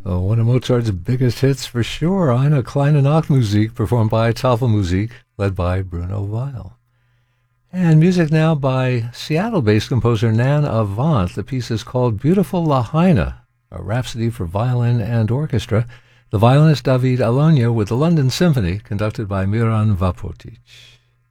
One of Mozart's biggest hits for sure, Eine kleine Nachtmusik, performed by Tafelmusik, led by Bruno Weil. And music now by Seattle-based composer Nan Avant. The piece is called Beautiful Lahaina, a rhapsody for violin and orchestra. The violinist David Alonia with the London Symphony, conducted by Miran Vapotic.